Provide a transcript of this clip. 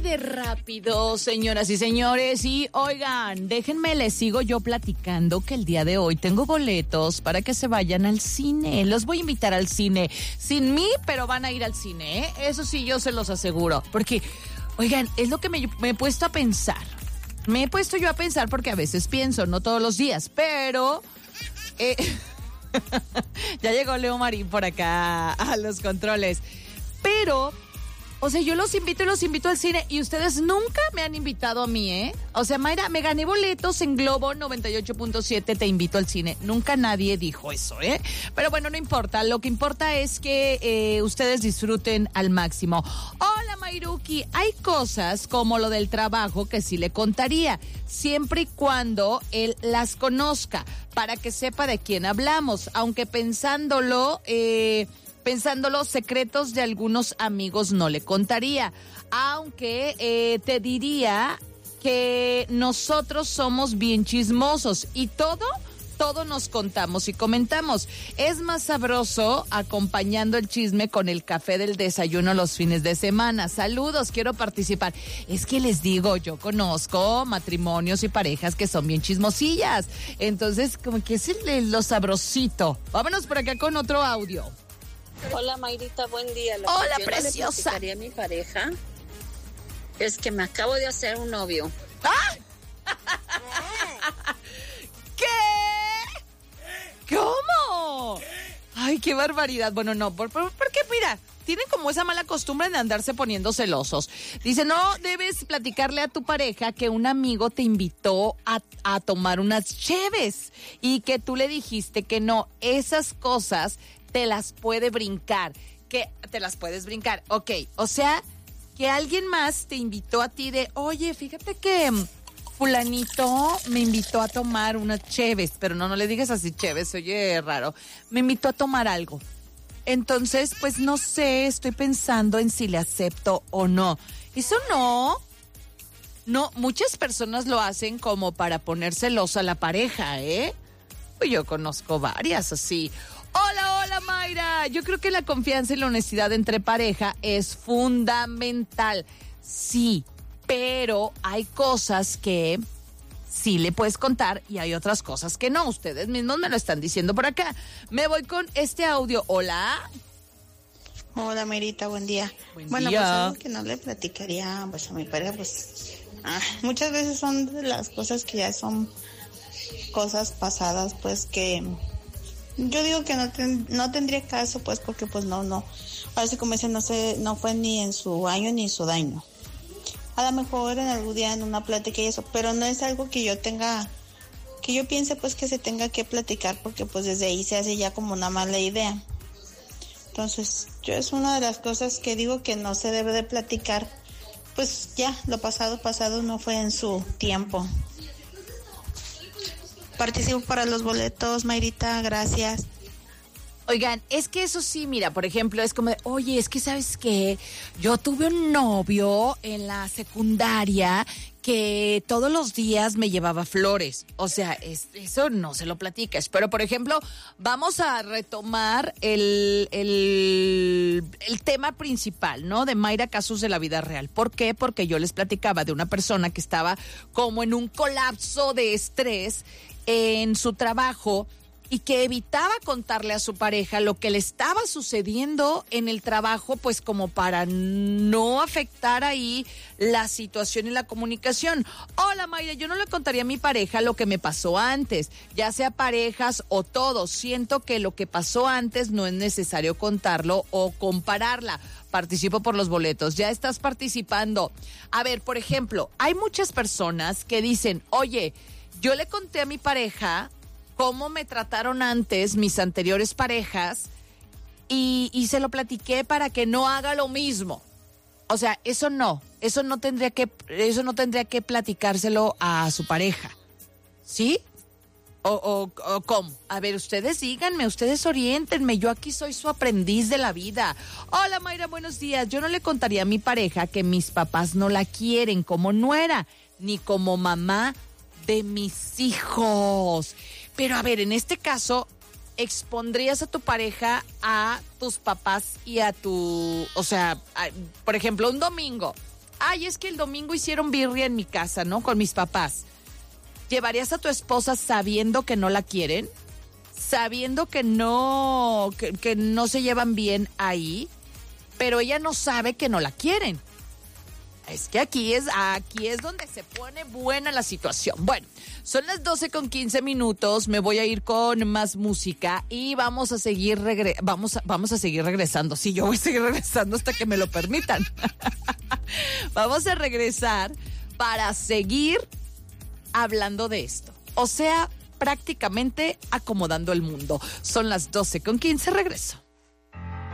de rápido, señoras y señores. Y oigan, déjenme, les sigo yo platicando que el día de hoy tengo boletos para que se vayan al cine. Los voy a invitar al cine. Sin mí, pero van a ir al cine, ¿eh? Eso sí, yo se los aseguro. Porque, oigan, es lo que me he puesto a pensar. Me he puesto yo a pensar porque a veces pienso, no todos los días, pero... ya llegó Leo Marín por acá a los controles. Pero... o sea, yo los invito al cine y ustedes nunca me han invitado a mí, ¿eh? O sea, Mayra, me gané boletos en Globo 98.7, te invito al cine. Nunca nadie dijo eso, ¿eh? Pero bueno, no importa. Lo que importa es que ustedes disfruten al máximo. Hola, Mayruki. Hay cosas como lo del trabajo que sí le contaría, siempre y cuando él las conozca, para que sepa de quién hablamos. Aunque pensándolo, secretos de algunos amigos no le contaría, aunque te diría que nosotros somos bien chismosos y todo nos contamos y comentamos. Es más sabroso acompañando el chisme con el café del desayuno los fines de semana. Saludos, quiero participar. Es que les digo, yo conozco matrimonios y parejas que son bien chismosillas, entonces como que es lo sabrosito. Vámonos por acá con otro audio. Hola, Mayrita, buen día. Hola, yo preciosa. No le platicaría a mi pareja es que me acabo de hacer un novio. ¡Ah! ¿Qué? ¿Cómo? Ay, qué barbaridad. Bueno, no, porque mira, tienen como esa mala costumbre de andarse poniendo celosos. Dice, no debes platicarle a tu pareja que un amigo te invitó a tomar unas cheves y que tú le dijiste que no. Esas cosas te las puedes brincar. Ok, o sea, que alguien más te invitó a ti de, oye, fíjate que fulanito me invitó a tomar unas cheves, pero no le digas así cheves, oye, raro. Me invitó a tomar algo. Entonces, pues no sé, estoy pensando en si le acepto o no. Eso no, muchas personas lo hacen como para poner celosa a la pareja, ¿eh? Pues yo conozco varias así. Hola, Mayra. Yo creo que la confianza y la honestidad entre pareja es fundamental. Sí, pero hay cosas que sí le puedes contar y hay otras cosas que no. Ustedes mismos me lo están diciendo por acá. Me voy con este audio. Hola. Hola, Mayrita, buen día. Buen día. Pues algo que no le platicaría pues a mi pareja, pues muchas veces son de las cosas que ya son cosas pasadas, pues que yo digo que no tendría caso, pues porque pues no. Ahora sí, como dicen, no fue ni en su año ni en su daño. A lo mejor en algún día en una plática y eso, pero no es algo que yo piense pues que se tenga que platicar, porque pues desde ahí se hace ya como una mala idea. Entonces, yo es una de las cosas que digo que no se debe de platicar, pues ya, lo pasado no fue en su tiempo. Participo para los boletos, Mayrita, gracias. Oigan, es que eso sí, mira, por ejemplo, es como de, oye, es que ¿sabes qué? Yo tuve un novio en la secundaria que todos los días me llevaba flores. O sea, eso no se lo platicas. Pero, por ejemplo, vamos a retomar el tema principal, ¿no? De Mayra, casos de la vida real. ¿Por qué? Porque yo les platicaba de una persona que estaba como en un colapso de estrés en su trabajo y que evitaba contarle a su pareja lo que le estaba sucediendo en el trabajo, pues como para no afectar ahí la situación y la comunicación. Hola, Mayra, yo no le contaría a mi pareja lo que me pasó antes, ya sea parejas o todo. Siento que lo que pasó antes no es necesario contarlo o compararla. Participo por los boletos. Ya estás participando. A ver, por ejemplo, hay muchas personas que dicen, oye, yo le conté a mi pareja cómo me trataron antes mis anteriores parejas y se lo platiqué para que no haga lo mismo. O sea, eso no tendría que platicárselo a su pareja. ¿Sí? O ¿cómo? A ver, ustedes díganme, ustedes oriéntenme, yo aquí soy su aprendiz de la vida. Hola, Mayra, buenos días. Yo no le contaría a mi pareja que mis papás no la quieren como nuera, ni como mamá de mis hijos. Pero a ver, en este caso, ¿expondrías a tu pareja a tus papás y a tu, o sea, por ejemplo, un domingo Ay, es que el domingo hicieron birria en mi casa, ¿no? Con mis papás. ¿Llevarías a tu esposa sabiendo que no la quieren? Sabiendo que no se llevan bien ahí, pero ella no sabe que no la quieren. Es que aquí es donde se pone buena la situación. Bueno, son las 12:15. Me voy a ir con más música y vamos a seguir vamos a seguir regresando. Sí, yo voy a seguir regresando hasta que me lo permitan. Vamos a regresar para seguir hablando de esto. O sea, prácticamente acomodando el mundo. Son las 12:15, regreso.